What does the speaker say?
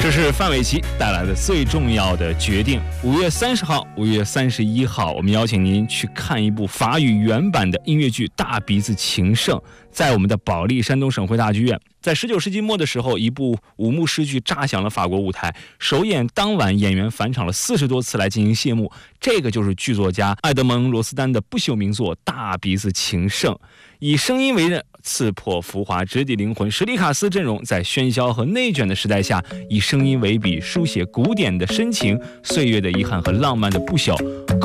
这是范玮琪带来的最重要的决定。5月30号、5月31号，我们邀请您去看一部法语原版的音乐剧《大鼻子情圣》，在我们的保利山东省会大剧院。在19世纪末的时候，一部五幕诗剧炸响了法国舞台，首演当晚演员返场了40多次来进行谢幕。这个就是剧作家爱德蒙·罗斯丹的不朽名作《大鼻子情圣》。以声音为刃，刺破浮华，直抵灵魂。史蒂卡斯阵容在喧嚣和内卷的时代下，以声音为笔，书写古典的深情、岁月的遗憾和浪漫的不朽。